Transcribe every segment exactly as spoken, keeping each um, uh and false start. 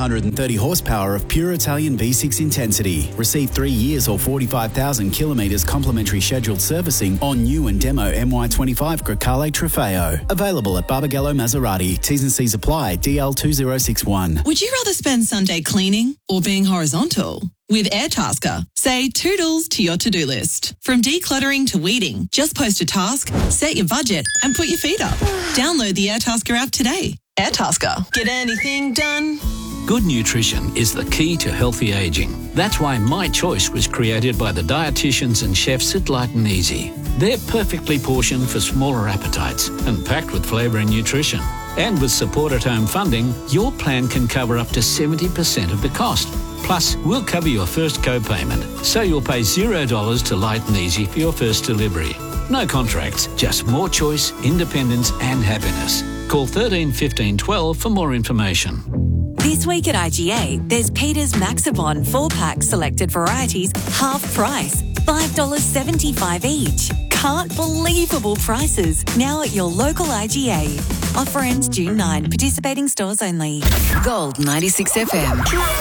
hundred thirty horsepower of pure Italian V six intensity. Receive three years or forty-five thousand kilometres complimentary scheduled servicing on new and demo M Y twenty-five Grecale Trofeo. Available at Barbagallo Maserati. T's and C's apply. D L two zero six one. Would you rather spend Sunday cleaning or being horizontal? With Airtasker, say toodles to your to-do list. From decluttering to weeding, just post a task, set your budget and put your feet up. Download the Airtasker app today. Airtasker. Get anything done. Good nutrition is the key to healthy ageing. That's why My Choice was created by the dietitians and chefs at Light and Easy. They're perfectly portioned for smaller appetites and packed with flavour and nutrition. And with Support at Home funding, your plan can cover up to seventy percent of the cost. Plus, we'll cover your first co-payment, so you'll pay zero dollars to Light and Easy for your first delivery. No contracts, just more choice, independence and happiness. Call thirteen fifteen twelve for more information. This week at I G A, there's Peter's Maxibon four-pack selected varieties, half price, five dollars seventy-five each. Can't believable prices now at your local I G A. Offer ends June ninth. Participating stores only. Gold ninety-six F M.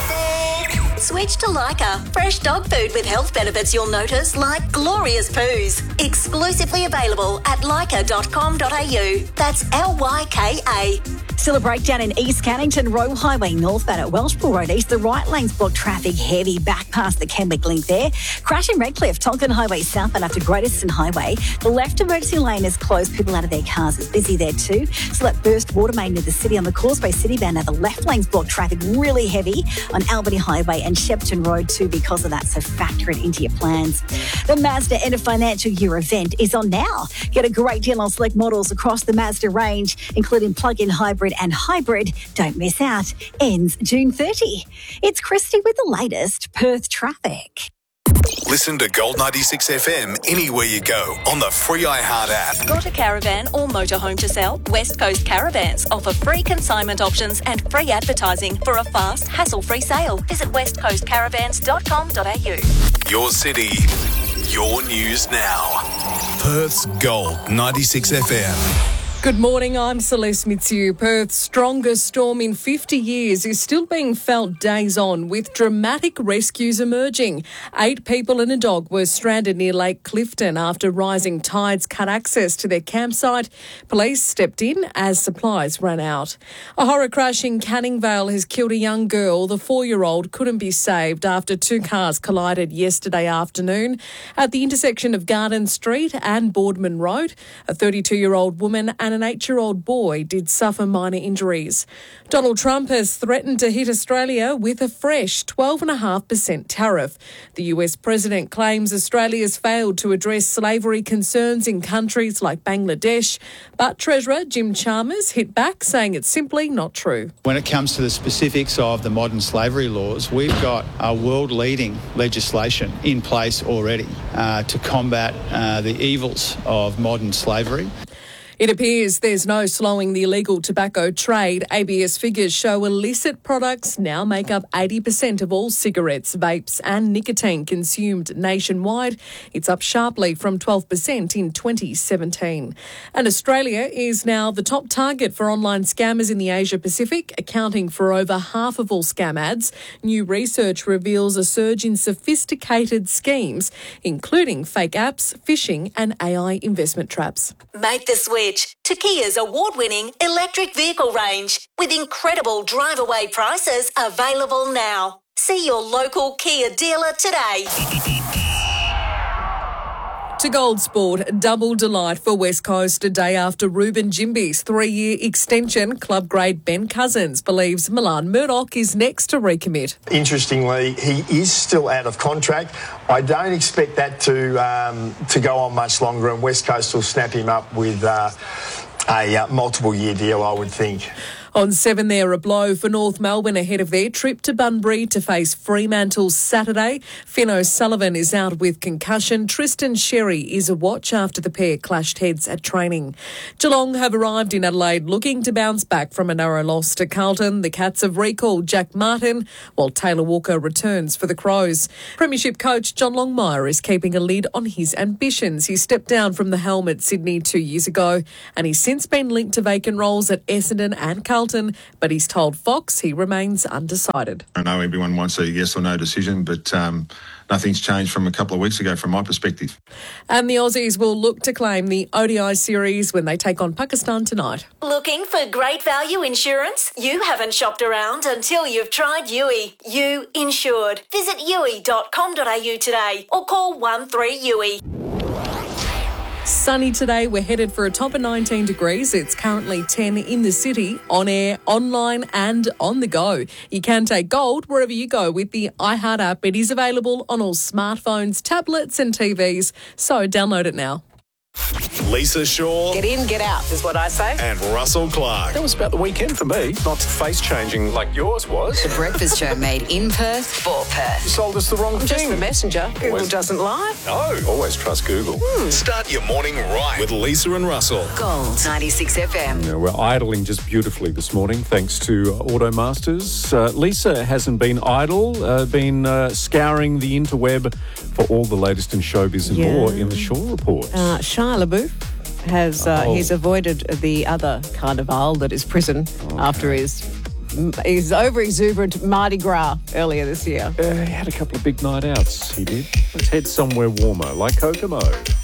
Switch to Lyca. Fresh dog food with health benefits you'll notice, like glorious poos. Exclusively available at lyca dot com dot a u. That's L Y K A. Still a breakdown in East Cannington, Roe Highway northbound at Welshpool Road East. The right lane's blocked traffic heavy back past the Kenwick link there. Crash in Redcliffe, Tonkin Highway southbound after Great Eastern Highway. The left emergency lane is closed. People out of their cars. It's busy there too. So that burst water main near the city on the Causeway City bound. Now the left lane's blocked traffic really heavy on Albany Highway and Shepton Road too because of that. So factor it into your plans. The Mazda End of Financial Year event is on now. Get a great deal on select models across the Mazda range, including plug-in hybrid and hybrid. Don't miss out. Ends June thirtieth. It's Christy with the latest Perth traffic. Listen to Gold ninety-six F M anywhere you go on the free iHeart app. Got a caravan or motorhome to sell? West Coast Caravans offer free consignment options and free advertising for a fast, hassle-free sale. Visit west coast caravans dot com dot a u. Your city, your news now. Perth's Gold ninety-six F M. Good morning, I'm Celeste Mitsu. Perth's strongest storm in fifty years is still being felt days on, with dramatic rescues emerging. Eight people and a dog were stranded near Lake Clifton after rising tides cut access to their campsite. Police stepped in as supplies ran out. A horror crash in Canning Vale has killed a young girl. The four-year-old couldn't be saved after two cars collided yesterday afternoon at the intersection of Garden Street and Boardman Road. A thirty-two-year-old woman and an eight-year-old boy did suffer minor injuries. Donald Trump has threatened to hit Australia with a fresh twelve point five percent tariff. The U S president claims Australia's failed to address slavery concerns in countries like Bangladesh, but Treasurer Jim Chalmers hit back, saying it's simply not true. When it comes to the specifics of the modern slavery laws, we've got a world-leading legislation in place already uh, to combat uh, the evils of modern slavery. It appears there's no slowing the illegal tobacco trade. A B S figures show illicit products now make up eighty percent of all cigarettes, vapes and nicotine consumed nationwide. It's up sharply from twelve percent in twenty seventeen. And Australia is now the top target for online scammers in the Asia Pacific, accounting for over half of all scam ads. New research reveals a surge in sophisticated schemes, including fake apps, phishing and A I investment traps. Make the switch to Kia's award-winning electric vehicle range with incredible drive-away prices available now. See your local Kia dealer today. To Gold Sport, double delight for West Coast a day after Ruben Jimby's three-year extension. Club grade Ben Cousins believes Milan Murdoch is next to recommit. Interestingly, he is still out of contract. I don't expect that to um, to go on much longer, and West Coast will snap him up with uh, a uh, multiple-year deal, I would think. On seven there, a blow for North Melbourne ahead of their trip to Bunbury to face Fremantle Saturday. Finn O'Sullivan is out with concussion. Tristan Sherry is a watch after the pair clashed heads at training. Geelong have arrived in Adelaide looking to bounce back from a narrow loss to Carlton. The Cats have recalled Jack Martin, while Taylor Walker returns for the Crows. Premiership coach John Longmire is keeping a lid on his ambitions. He stepped down from the helm at Sydney two years ago, and he's since been linked to vacant roles at Essendon and Carlton. Carlton, but he's told Fox he remains undecided. I know everyone wants a yes or no decision, but um, nothing's changed from a couple of weeks ago from my perspective. And the Aussies will look to claim the O D I series when they take on Pakistan tonight. Looking for great value insurance? You haven't shopped around until you've tried U I. You insured. Visit U I dot com dot a u today or call one three U I. Sunny today. We're headed for a top of nineteen degrees. It's currently ten in the city, on air, online and on the go. You can take gold wherever you go with the iHeart app. It is available on all smartphones, tablets and T Vs, so download it now. Lisa Shaw. Get in, get out is what I say. And Russell Clark. That was about the weekend for me, not face-changing like yours was. The Breakfast Show made in Perth for Perth. You sold us the wrong I'm thing. just the messenger. Google Always. doesn't lie. No, always trust Google. Hmm. Start your morning right with Lisa and Russell. Gold ninety-six F M. Yeah, we're idling just beautifully this morning, thanks to Automasters. Uh, Lisa hasn't been idle, uh, been uh, scouring the interweb for all the latest in showbiz and Yeah. more in the Shaw Report. Uh, Shia LaBeouf has uh, Oh. he's avoided the other carnival that is prison after his his over-exuberant Mardi Gras earlier this year. Uh, he had a couple of big night outs, he did. Let's head somewhere warmer, like Kokomo.